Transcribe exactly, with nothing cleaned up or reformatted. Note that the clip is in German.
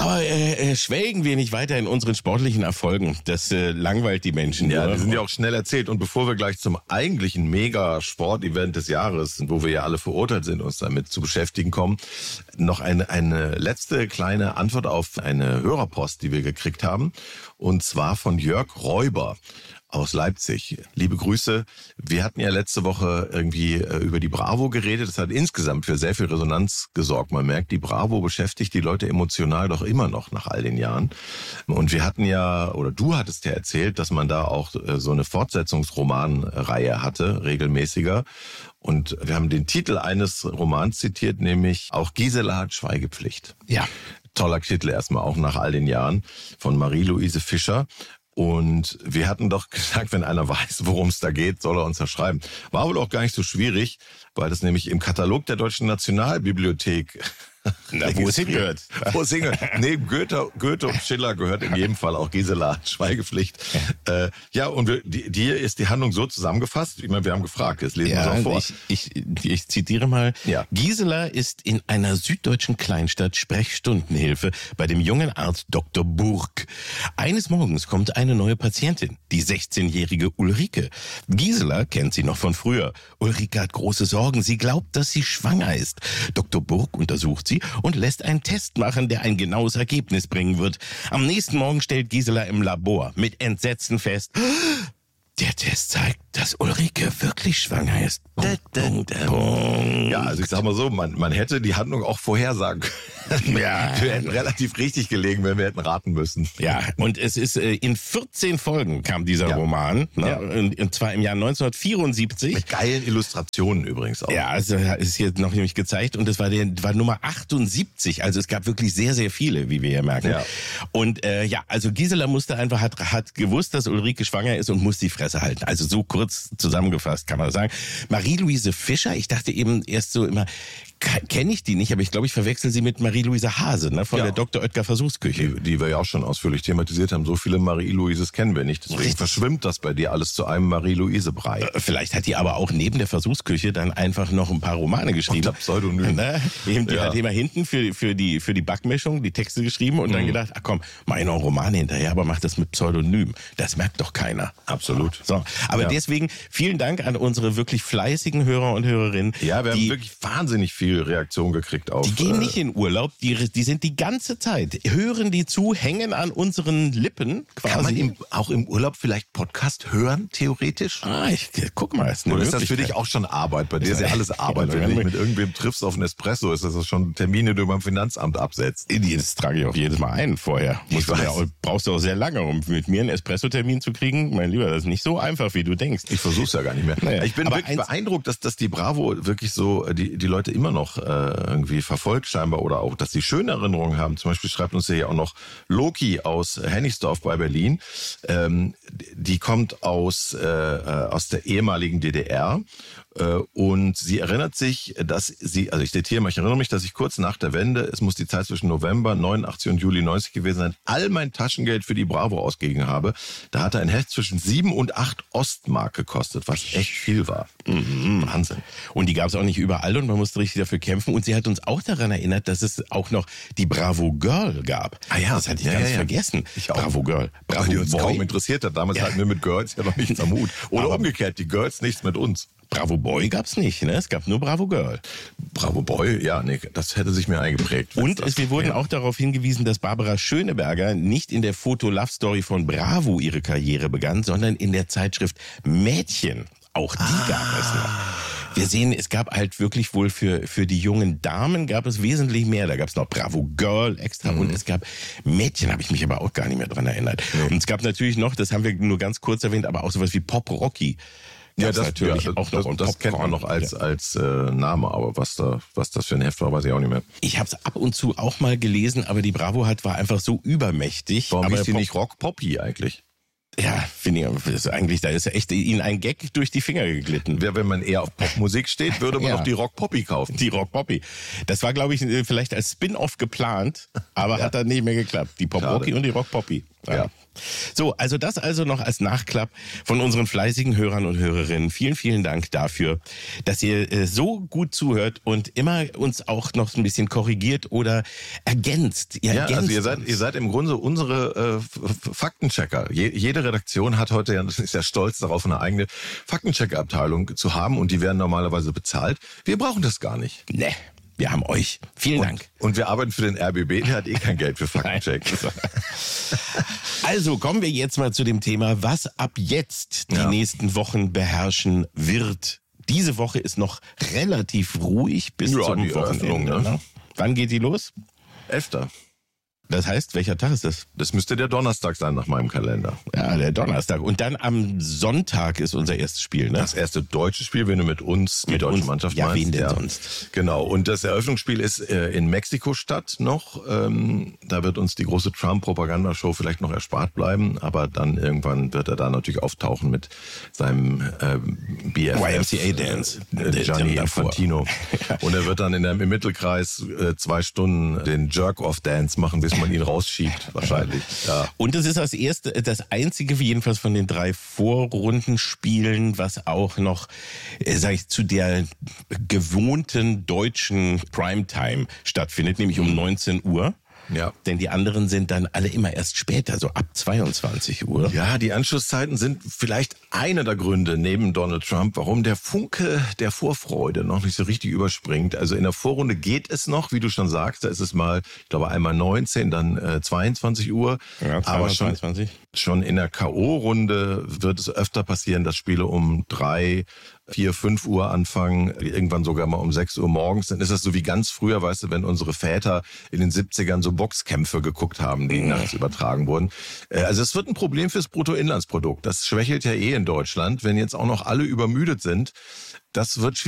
Aber äh, äh, schwelgen wir nicht weiter in unseren sportlichen Erfolgen. Das äh, langweilt die Menschen. Ja, oder? die sind ja auch schnell erzählt. Und bevor wir gleich zum eigentlichen Mega-Sport-Event des Jahres, wo wir ja alle verurteilt sind, uns damit zu beschäftigen kommen, noch eine, eine letzte kleine Antwort auf eine Hörerpost, die wir gekriegt haben. Und zwar von Jörg Räuber aus Leipzig. Liebe Grüße. Wir hatten ja letzte Woche irgendwie äh, über die Bravo geredet. Das hat insgesamt für sehr viel Resonanz gesorgt. Man merkt, die Bravo beschäftigt die Leute emotional doch immer noch nach all den Jahren. Und wir hatten ja, oder du hattest ja erzählt, dass man da auch äh, so eine Fortsetzungsromanreihe hatte, regelmäßiger. Und wir haben den Titel eines Romans zitiert, nämlich auch Gisela hat Schweigepflicht. Ja. Toller Titel erstmal, auch nach all den Jahren, von Marie-Louise Fischer. Und wir hatten doch gesagt, wenn einer weiß, worum es da geht, soll er uns ja schreiben. War wohl auch gar nicht so schwierig, weil das nämlich im Katalog der Deutschen Nationalbibliothek Na, wo es hingehört. Wo es hingehört. Neben Goethe, Goethe und Schiller gehört in jedem Fall auch Gisela Schweigepflicht. Äh, ja, und wir, die, die hier ist die Handlung so zusammengefasst. Ich meine, wir haben gefragt, jetzt lesen wir Ja, es auch vor. ich, ich, ich zitiere mal. Ja. Gisela ist in einer süddeutschen Kleinstadt Sprechstundenhilfe bei dem jungen Arzt Doktor Burg. Eines Morgens kommt eine neue Patientin, die sechzehnjährige Ulrike. Gisela kennt sie noch von früher. Ulrike hat große Sorgen. Sie glaubt, dass sie schwanger ist. Doktor Burg untersucht sie und lässt einen Test machen, der ein genaues Ergebnis bringen wird. Am nächsten Morgen stellt Gisela im Labor mit Entsetzen fest, der Test zeigt, dass Ulrike wirklich schwanger ist. Punkt, Punkt, Punkt. Ja, also ich sag mal so, man, man hätte die Handlung auch vorhersagen können. Ja. Wir hätten relativ richtig gelegen, wenn wir hätten raten müssen. Ja, und es ist äh, in vierzehn Folgen kam dieser Ja. Roman, ne? Ja. und, und zwar im Jahr neunzehnhundertvierundsiebzig. Mit geilen Illustrationen übrigens auch. Ja, also ist hier noch nämlich gezeigt und das war der war Nummer achtundsiebzig. Also es gab wirklich sehr, sehr viele, wie wir hier merken. Ja. Und äh, ja, also Gisela musste einfach hat hat gewusst, dass Ulrike schwanger ist und musste die Fresse halten. Also so kurz zusammengefasst kann man sagen. Marie-Louise Fischer, ich dachte eben erst so immer, kenne ich die nicht, aber ich glaube, ich verwechsel sie mit Marie-Louise Hase, ne, von Ja. der Doktor Oetker Versuchsküche. Die, die wir ja auch schon ausführlich thematisiert haben. So viele Marie-Louises kennen wir nicht. Deswegen Richtig. verschwimmt das bei dir alles zu einem Marie-Louise-Brei. Äh, Vielleicht hat die aber auch neben der Versuchsküche dann einfach noch ein paar Romane geschrieben. Unter Pseudonym. Ne? Eben, die Ja. hat immer hinten für, für, die, für die Backmischung die Texte geschrieben und dann gedacht, ach komm, mach ich noch einen Roman hinterher, aber mach das mit Pseudonym. Das merkt doch keiner. Absolut. So, aber Ja. deswegen vielen Dank an unsere wirklich fleißigen Hörer und Hörerinnen. Ja, wir haben die, wirklich wahnsinnig viel Reaktion gekriegt auf. Die gehen äh, nicht in Urlaub, die, die sind die ganze Zeit, hören die zu, hängen an unseren Lippen quasi. Kann man im, auch im Urlaub vielleicht Podcast hören, theoretisch? ah, ich guck mal, ist eine Oder ist das für Möglichkeit. dich auch schon Arbeit? Bei dir ist ja alles Arbeit. Ja, Wenn du dich wenn- mit irgendwem triffst auf einen Espresso, ist das schon Termine, die du beim Finanzamt absetzt. Das trage ich auch jedes Mal ein vorher. Musst du weiß. ja, auch- brauchst du auch sehr lange, um mit mir einen Espresso-Termin zu kriegen. Mein Lieber, das ist nicht so einfach, wie du denkst. Ich versuch's ja gar nicht mehr. Naja, ich bin aber wirklich eins- beeindruckt, dass, dass die Bravo wirklich so, äh, die, die Leute immer noch äh, irgendwie verfolgt scheinbar oder auch, dass sie schöne Erinnerungen haben. Zum Beispiel schreibt uns hier auch noch Loki aus Hennigsdorf bei Berlin. Ähm, die kommt aus, äh, aus der ehemaligen D D R. Äh, und sie erinnert sich, dass sie, also ich zitiere mal, ich erinnere mich, dass ich kurz nach der Wende, es muss die Zeit zwischen November neunundachtzig und Juli neunzig gewesen sein, all mein Taschengeld für die Bravo ausgegeben habe. Da hatte ein Heft zwischen sieben und acht Ostmark gekostet, was echt viel war. Mhm. Wahnsinn. Und die gab es auch nicht überall und man musste richtig dafür kämpfen. Und sie hat uns auch daran erinnert, dass es auch noch die Bravo Girl gab. Ah ja, das hatte ich ja, ganz ja, ja. vergessen. Ich auch. Bravo Girl. Bravo Bravo die uns kaum Boy. interessiert hat. Damals Ja. hatten wir mit Girls ja noch nichts am Hut. Oder Aber- umgekehrt, die Girls nichts mit uns. Bravo Boy gab's nicht, ne? Es gab nur Bravo Girl. Bravo Boy, ja, nee, das hätte sich mir eingeprägt. Und das, es, wir wurden ja. auch darauf hingewiesen, dass Barbara Schöneberger nicht in der Foto-Love-Story von Bravo ihre Karriere begann, sondern in der Zeitschrift Mädchen. Auch die Ah. gab es noch. Wir sehen, es gab halt wirklich wohl für, für die jungen Damen gab es wesentlich mehr. Da gab es noch Bravo Girl extra Mhm. und es gab Mädchen, habe ich mich aber auch gar nicht mehr dran erinnert. Und es gab natürlich noch, das haben wir nur ganz kurz erwähnt, aber auch sowas wie Pop Rocky. Ja, Gab's das, natürlich ja, auch das, noch. Und das kennt man Popcorn. noch als, Ja. als äh, Name, aber was da, was das für ein Heft war, weiß ich auch nicht mehr. Ich habe es ab und zu auch mal gelesen, aber die Bravo hat war einfach so übermächtig. Warum aber hieß die Pop- nicht Rock Poppy eigentlich? Ja, finde ich, das ist eigentlich, da ist ja echt ihnen ein Gag durch die Finger geglitten. Wer, wenn man eher auf Popmusik steht, würde man Ja. doch die Rock Poppy kaufen. Die Rock Poppy. Das war, glaube ich, vielleicht als Spin-off geplant, aber Ja. hat dann nicht mehr geklappt. Die Pop Schade. Rocky und die Rock Poppy. Ja. So, also das also noch als Nachklapp von unseren fleißigen Hörern und Hörerinnen. Vielen, vielen Dank dafür, dass ihr äh, so gut zuhört und immer uns auch noch ein bisschen korrigiert oder ergänzt. Ihr Ja, ergänzt also ihr seid, uns. ihr seid im Grunde unsere äh, F- Faktenchecker. Je, jede Redaktion hat heute, ja, ist ja stolz darauf, eine eigene Faktenchecker-Abteilung zu haben und die werden normalerweise bezahlt. Wir brauchen das gar nicht. Ne, wir haben euch. Vielen Dank. Und wir arbeiten für den R B B, der hat eh kein Geld für Faktencheck. Also kommen wir jetzt mal zu dem Thema, was ab jetzt die Ja. nächsten Wochen beherrschen wird. Diese Woche ist noch relativ ruhig bis Ja, zum die Eröffnung, Wochenende. ne? Ne? Wann geht die los? Elfter. Das heißt, welcher Tag ist das? Das müsste der Donnerstag sein nach meinem Kalender. Ja, der Donnerstag. Und dann am Sonntag ist unser erstes Spiel, ne? Das erste deutsche Spiel, wenn du mit uns die Mit deutsche uns? Mannschaft Ja, meinst. wen denn sonst? Genau. Und das Eröffnungsspiel ist äh, in Mexiko-Stadt noch. Ähm, da wird uns die große Trump-Propagandashow vielleicht noch erspart bleiben. Aber dann irgendwann wird er da natürlich auftauchen mit seinem ähm, B F F. Y M C A-Dance. Äh, Der Gianni Tim davor. Infantino. Und er wird dann in der, im Mittelkreis äh, zwei Stunden den Jerk-Off-Dance machen, bis man ihn rausschiebt. Wahrscheinlich. Ja. Und es ist das erste, das einzige jedenfalls von den drei Vorrundenspielen, was auch noch, äh, sag ich, zu der gewohnten deutschen Primetime stattfindet, nämlich um neunzehn Uhr. Ja. Denn die anderen sind dann alle immer erst später, so ab zweiundzwanzig Uhr. Ja, die Anschlusszeiten sind vielleicht einer der Gründe neben Donald Trump, warum der Funke der Vorfreude noch nicht so richtig überspringt. Also in der Vorrunde geht es noch, wie du schon sagst, da ist es mal, ich glaube, einmal neunzehn, dann äh, zweiundzwanzig Uhr. Ja, aber schon, zweiundzwanzig. schon in der K O-Runde wird es öfter passieren, dass Spiele um drei, vier, fünf Uhr anfangen, irgendwann sogar mal um sechs Uhr morgens. Dann ist das so wie ganz früher, weißt du, wenn unsere Väter in den siebzigern so Boxkämpfe geguckt haben, die nachts übertragen wurden. Äh, Also es wird ein Problem fürs Bruttoinlandsprodukt. Das schwächelt ja eh in Deutschland. Wenn jetzt auch noch alle übermüdet sind, das wird schwierig.